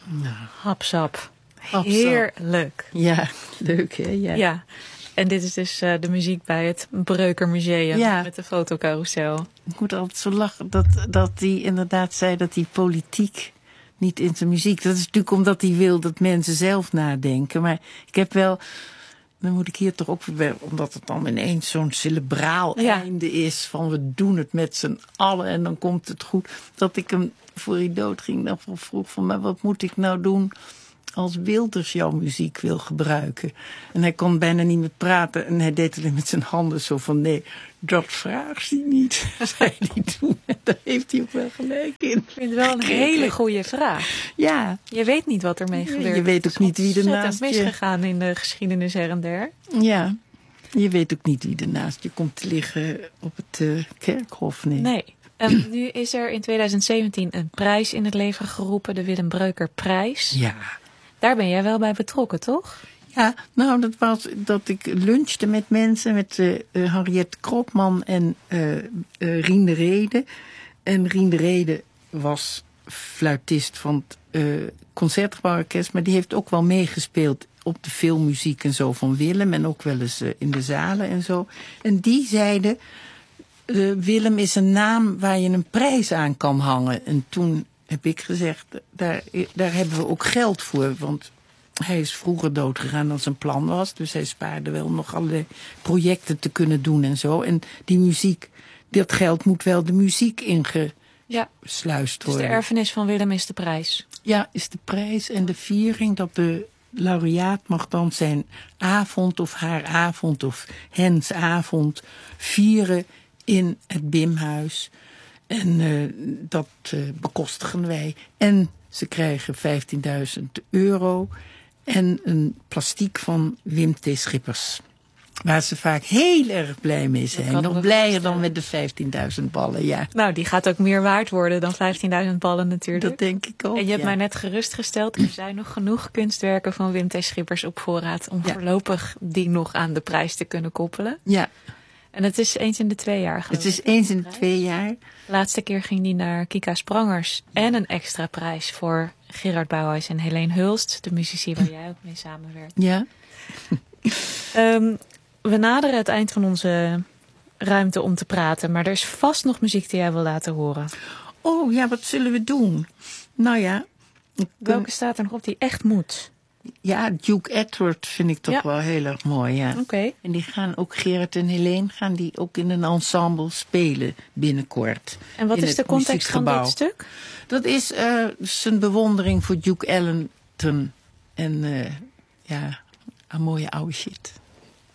Nou, Hapsap. Hapsap. Heerlijk. Ja, leuk hè? Ja. En dit is dus de muziek bij het Breuker Museum met de fotocarousel. Ik moet altijd zo lachen dat hij inderdaad zei dat hij politiek niet in zijn muziek. Dat is natuurlijk omdat hij wil dat mensen zelf nadenken. Maar ik heb wel, dan moet ik hier toch ook weer, omdat het dan ineens zo'n cerebraal einde is van we doen het met z'n allen en dan komt het goed. Dat ik hem voor hij doodging dan vroeg van, maar wat moet ik nou doen als Wilders jouw muziek wil gebruiken? En hij kon bijna niet meer praten en hij deed alleen met zijn handen zo van nee, dat vraagt hij niet, zei hij toen. En daar heeft hij ook wel gelijk in. Ik vind het wel een hele goede vraag. Ja. Je weet niet wat ermee gebeurt. Je weet ook niet wie ernaast je... misgegaan in de geschiedenis her en der. Ja. Je weet ook niet wie ernaast je komt te liggen op het kerkhof. Nee. Nu is er in 2017 een prijs in het leven geroepen, de Willem Breuker Prijs. Ja. Daar ben jij wel bij betrokken, toch? Ja, nou dat was dat ik lunchte met mensen, met Henriette Kropman en Rien de Rede. En Rien de Rede was fluitist van het Concertgebouworkest, maar die heeft ook wel meegespeeld op de filmmuziek en zo van Willem en ook wel eens in de zalen en zo. En die zeiden, Willem is een naam waar je een prijs aan kan hangen. En toen heb ik gezegd, daar hebben we ook geld voor, want hij is vroeger doodgegaan dan zijn plan was. Dus hij spaarde wel nog allerlei projecten te kunnen doen en zo. En die muziek, dat geld moet wel de muziek ingesluist worden. Dus de erfenis van Willem is de prijs? Ja, is de prijs en de viering dat de laureaat mag dan zijn avond of haar avond of hens avond vieren in het Bimhuis. En dat bekostigen wij. En ze krijgen €15.000 en een plastiek van Wim T. Schippers. Waar ze vaak heel erg blij mee zijn. Nog blijer dan met de 15.000 ballen, ja. Nou, die gaat ook meer waard worden dan 15.000 ballen natuurlijk. Dat denk ik ook, En je hebt mij net gerustgesteld, er zijn nog genoeg kunstwerken van Wim T. Schippers op voorraad om voorlopig die nog aan de prijs te kunnen koppelen. Ja. En het is eens in de 2 jaar. Het is eens in de 2 jaar. De laatste keer ging die naar Kika Sprangers. En een extra prijs voor Gerard Bouwhuis en Helene Hulst. De muzici waar jij ook mee samenwerkt. Ja. We naderen het eind van onze ruimte om te praten. Maar er is vast nog muziek die jij wil laten horen. Oh ja, wat zullen we doen? Nou ja. Welke staat er nog op die echt moet? Ja, Duke Edward vind ik toch wel heel erg mooi, ja. Oké. En die gaan ook, Gerard en Helene, gaan die ook in een ensemble spelen binnenkort. En wat is de context van dit stuk? Dat is zijn bewondering voor Duke Ellington. En een mooie oude shit.